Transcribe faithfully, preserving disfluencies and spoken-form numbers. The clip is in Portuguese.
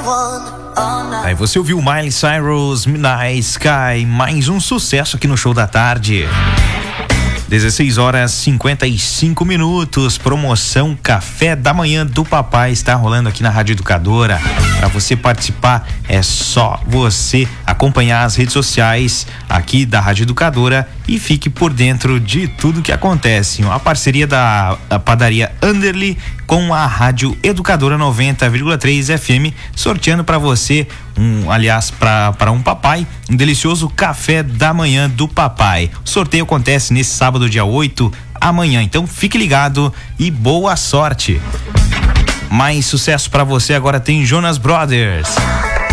Aí você ouviu Miley Cyrus, Midnight Sky, mais um sucesso aqui no Show da Tarde. dezesseis horas e cinquenta e cinco minutos, promoção Café da Manhã do Papai está rolando aqui na Rádio Educadora. Para você participar é só você acompanhar as redes sociais aqui da Rádio Educadora e fique por dentro de tudo que acontece. A parceria da padaria Anderly com a Rádio Educadora noventa vírgula três F M, sorteando para você um, aliás, para um papai, um delicioso café da manhã do papai. O sorteio acontece nesse sábado, dia oito, amanhã. Então fique ligado e boa sorte. Mais sucesso para você agora tem Jonas Brothers.